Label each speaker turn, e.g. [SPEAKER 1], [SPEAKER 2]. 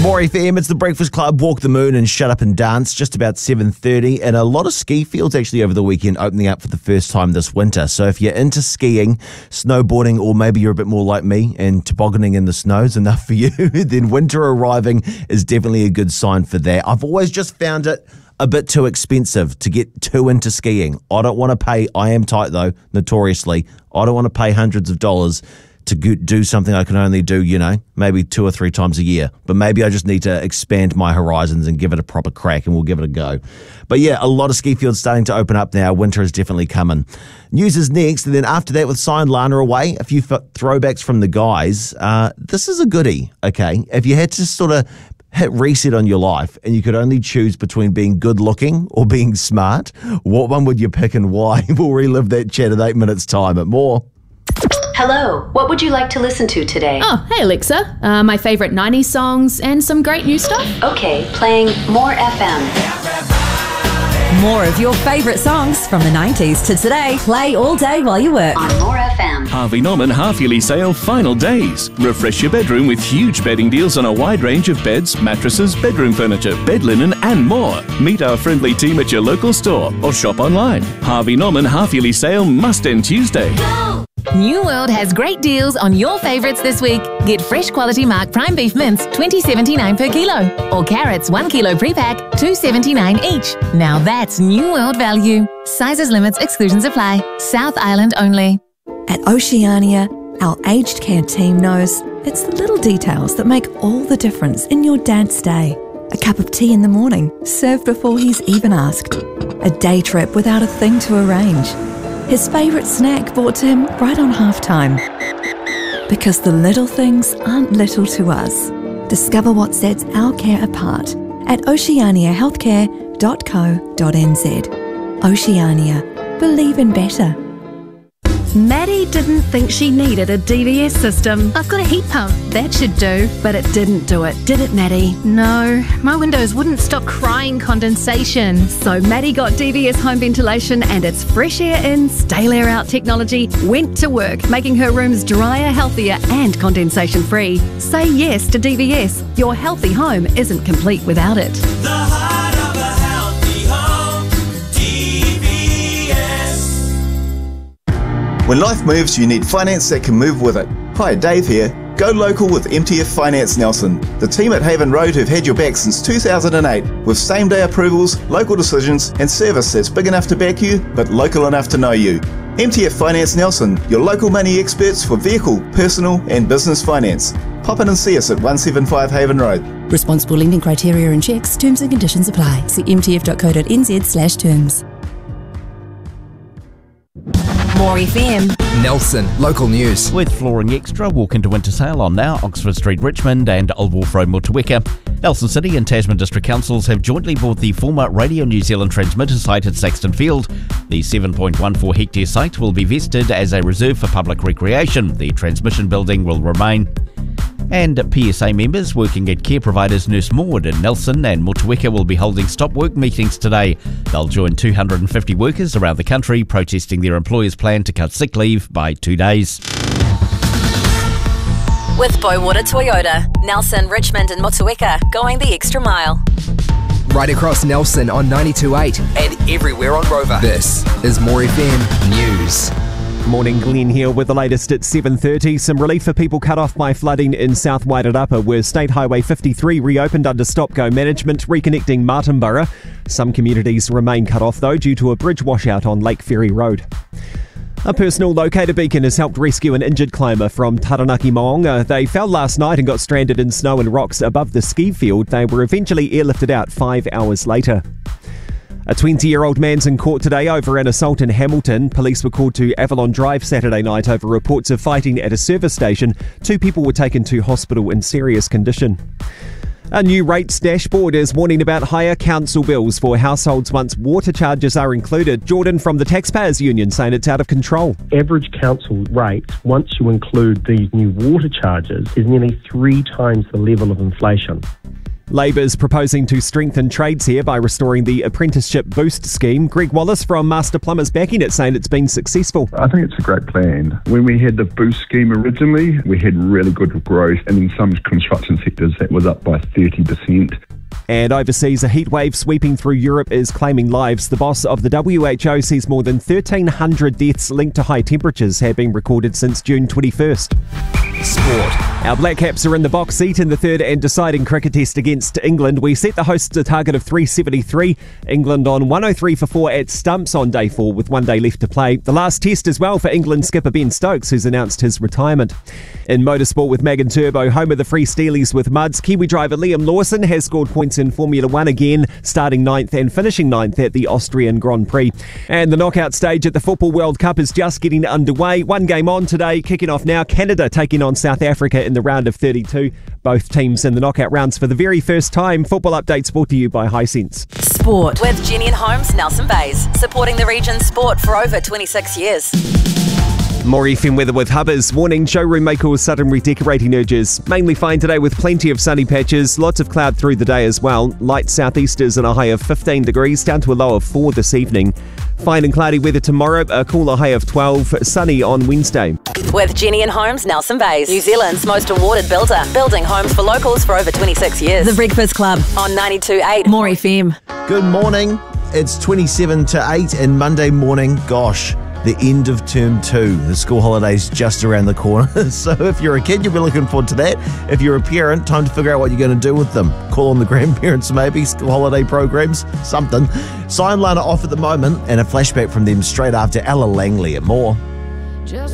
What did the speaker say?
[SPEAKER 1] More FM, it's the Breakfast Club, Walk the Moon and Shut Up and Dance, just about 7:30, and a lot of ski fields actually over the weekend opening up for the first time this winter. So if you're into skiing, snowboarding, or maybe you're a bit more like me and tobogganing in the snow's enough for you, then winter arriving is definitely a good sign for that. I've always just found it a bit too expensive to get too into skiing. I don't want to pay, I am tight though, notoriously, I don't want to pay hundreds of dollars to do something I can only do, maybe 2 or 3 times a year. But maybe I just need to expand my horizons and give it a proper crack, and we'll give it a go. But yeah, a lot of ski fields starting to open up now. Winter is definitely coming. News is next, and then after that, with Cy and Lana away, a few throwbacks from the guys. This is a goodie, okay? If you had to sort of hit reset on your life and you could only choose between being good looking or being smart, what one would you pick and why? We'll relive that chat in 8 minutes' time at More.
[SPEAKER 2] Hello, what would you like to listen to today?
[SPEAKER 3] Oh, hey Alexa. My favourite 90s songs and some great new stuff.
[SPEAKER 2] Okay, playing More FM.
[SPEAKER 4] More of your favourite songs from the 90s to today. Play all day while you work.
[SPEAKER 2] On More FM.
[SPEAKER 5] Harvey Norman half-yearly sale final days. Refresh your bedroom with huge bedding deals on a wide range of beds, mattresses, bedroom furniture, bed linen and more. Meet our friendly team at your local store or shop online. Harvey Norman half-yearly sale must end Tuesday.
[SPEAKER 2] Go!
[SPEAKER 6] New World has great deals on your favourites this week. Get fresh quality Mark Prime beef mince, $20.79 per kilo. Or carrots, 1 kilo pre-pack, $2.79 each. Now that's New World value. Sizes, limits, exclusions apply. South Island only.
[SPEAKER 4] At Oceania, our aged care team knows it's the little details that make all the difference in your dad's day. A cup of tea in the morning, served before he's even asked. A day trip without a thing to arrange. His favourite snack brought to him right on halftime. Because the little things aren't little to us. Discover what sets our care apart at oceaniahealthcare.co.nz. Oceania. Believe in better.
[SPEAKER 7] Maddie didn't think she needed a DVS system.
[SPEAKER 8] I've got a heat pump. That should do.
[SPEAKER 7] But it didn't do it, did it, Maddie?
[SPEAKER 8] No, my windows wouldn't stop crying condensation.
[SPEAKER 7] So Maddie got DVS home ventilation and its fresh air in, stale air out technology went to work, making her rooms drier, healthier and condensation free. Say yes to DVS. Your healthy home isn't complete without it.
[SPEAKER 9] The heart of a healthy home, DVS.
[SPEAKER 10] When life moves, you need finance that can move with it. Hi, Dave here. Go local with MTF Finance Nelson. The team at Haven Road have had your back since 2008 with same-day approvals, local decisions and service that's big enough to back you but local enough to know you. MTF Finance Nelson, your local money experts for vehicle, personal and business finance. Pop in and see us at 175 Haven Road.
[SPEAKER 11] Responsible lending criteria and checks, terms and conditions apply. See mtf.co.nz/terms.
[SPEAKER 4] More FM.
[SPEAKER 12] Nelson, local news.
[SPEAKER 13] With Flooring Extra, walk into winter sale on now Oxford Street, Richmond and Old Wharf Road, Motueka. Nelson City and Tasman District Councils have jointly bought the former Radio New Zealand transmitter site at Saxton Field. The 7.14 hectare site will be vested as a reserve for public recreation. The transmission building will remain. And PSA members working at care providers Nurse Maud in Nelson and Motueka will be holding stop work meetings today. They'll join 250 workers around the country protesting their employer's plan to cut sick leave by 2 days.
[SPEAKER 4] With Boywater Toyota, Nelson, Richmond and Motueka, going the extra mile.
[SPEAKER 12] Right across Nelson on 92.8 and everywhere on Rover. This is More FM News.
[SPEAKER 14] Morning, Glenn here with the latest at 7:30. Some relief for people cut off by flooding in South Wairarapa, where State Highway 53 reopened under stop-go management, reconnecting Martinborough. Some communities remain cut off, though, due to a bridge washout on Lake Ferry Road. A personal locator beacon has helped rescue an injured climber from Taranaki Moonga. They fell last night and got stranded in snow and rocks above the ski field. They were eventually airlifted out 5 hours later. A 20-year-old man's in court today over an assault in Hamilton. Police were called to Avalon Drive Saturday night over reports of fighting at a service station. 2 people were taken to hospital in serious condition. A new rates dashboard is warning about higher council bills for households once water charges are included. Jordan from the Taxpayers Union saying it's out of control.
[SPEAKER 15] Average council rates, once you include these new water charges, is nearly 3 times the level of inflation.
[SPEAKER 14] Labor's proposing to strengthen trades here by restoring the Apprenticeship Boost scheme. Greg Wallace from Master Plumbers backing it, saying it's been successful.
[SPEAKER 16] I think it's a great plan. When we had the Boost scheme originally, we had really good growth, and in some construction sectors that was up by 30%.
[SPEAKER 14] And overseas, a heat wave sweeping through Europe is claiming lives. The boss of the WHO says more than 1,300 deaths linked to high temperatures have been recorded since June 21st. Sport. Our Black Caps are in the box seat in the third and deciding cricket test against England. We set the hosts a target of 373. England on 103 for 4 at stumps on day 4 with 1 day left to play. The last test as well for England skipper Ben Stokes, who's announced his retirement. In motorsport with Megan Turbo, home of the Free Steelies with Muds, Kiwi driver Liam Lawson has scored points in Formula 1 again, starting 9th and finishing 9th at the Austrian Grand Prix. And the knockout stage at the Football World Cup is just getting underway. One game on today, kicking off now. Canada taking on South Africa in the round of 32. Both teams in the knockout rounds for the very first time. Football updates brought to you by Hisense.
[SPEAKER 17] Sport with Jenny and Holmes, Nelson Bays, supporting the region's sport for over 26 years.
[SPEAKER 14] More FM weather with Hubbers. Warning, showroom may cause sudden redecorating urges. Mainly fine today with plenty of sunny patches. Lots of cloud through the day as well. Light southeasters and a high of 15 degrees, down to a low of 4 this evening. Fine and cloudy weather tomorrow, a cooler high of 12. Sunny on Wednesday.
[SPEAKER 17] With Jenny and Holmes, Nelson Bays, New Zealand's most awarded builder. Building homes for locals for over 26 years.
[SPEAKER 11] The Breakfast Club
[SPEAKER 17] On 92.8
[SPEAKER 11] More FM.
[SPEAKER 1] Good morning. It's 27 to 8 and Monday morning. Gosh, the end of term 2. The school holiday's just around the corner. So if you're a kid, you'll be looking forward to that. If you're a parent, time to figure out what you're going to do with them. Call on the grandparents maybe, school holiday programs, something. Sign Lana off at the moment and a flashback from them straight after Ella Langley at More.